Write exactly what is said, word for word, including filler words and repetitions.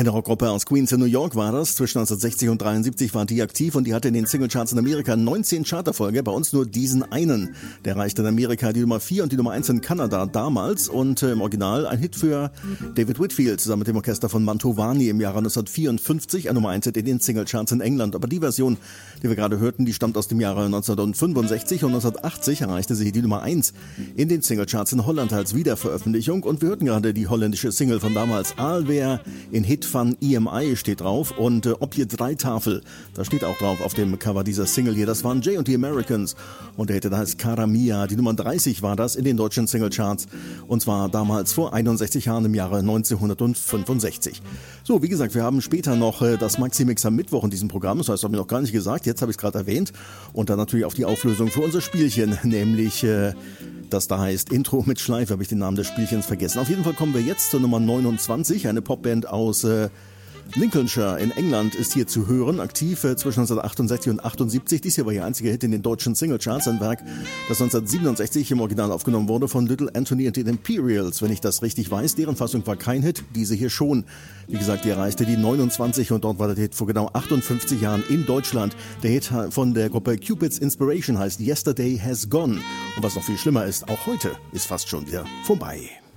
Eine Rockgruppe aus Queens in New York war das. Zwischen neunzehnhundertsechzig und dreiundsiebzig war die aktiv und die hatte in den Singlecharts in Amerika neunzehn Charterfolge, bei uns nur diesen einen. Der erreichte in Amerika die Nummer vier und die Nummer eins in Kanada damals und äh, im Original ein Hit für David Whitfield zusammen mit dem Orchester von Mantovani im Jahre neunzehnhundertvierundfünfzig, ein Nummer eins Hit in den Singlecharts in England. Aber die Version, die wir gerade hörten, die stammt aus dem Jahre neunzehnhundertfünfundsechzig und neunzehnhundertachtzig erreichte sie die Nummer eins in den Singlecharts in Holland als Wiederveröffentlichung und wir hörten gerade die holländische Single von damals, Alweer in Hit van E M I steht drauf und äh, Op je Dreitafel, da steht auch drauf auf dem Cover dieser Single hier. Das waren Jay und die Americans und der Hit, der heißt Cara Mia. Die Nummer dreißig war das in den deutschen Singlecharts und zwar damals vor einundsechzig Jahren im Jahre neunzehnhundertfünfundsechzig. So, wie gesagt, wir haben später noch äh, das Maxi-Mix am Mittwoch in diesem Programm, das heißt, habe ich noch gar nicht gesagt, jetzt habe ich es gerade erwähnt und dann natürlich auch die Auflösung für unser Spielchen, nämlich äh, das da heißt Intro mit Schleife, habe ich den Namen des Spielchens vergessen. Auf jeden Fall kommen wir jetzt zur Nummer neunundzwanzig, eine Popband aus äh, Lincolnshire in England ist hier zu hören, aktiv äh, zwischen neunzehnhundertachtundsechzig und achtundsiebzig. Dies hier war ihr einziger Hit in den deutschen Singlecharts, ein Werk, das neunzehnhundertsiebenundsechzig im Original aufgenommen wurde von Little Anthony and the Imperials, wenn ich das richtig weiß. Deren Fassung war kein Hit, diese hier schon. Wie gesagt, die erreichte die neunundzwanzig und dort war der Hit vor genau achtundfünfzig Jahren in Deutschland. Der Hit von der Gruppe Cupid's Inspiration heißt Yesterday Has Gone. Und was noch viel schlimmer ist, auch heute ist fast schon wieder vorbei.